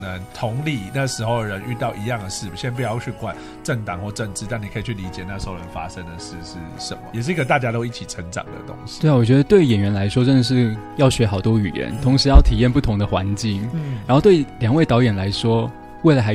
同理那时候人遇到一样的事，先不要去管政党或政治，但你可以去理解那时候人发生的事是什么，也是一个大家都一起成长的东西。 对啊，我觉得对演员来说真的是要学好多语言，同时要体验不同的环境。然后对两位导演来说，未来还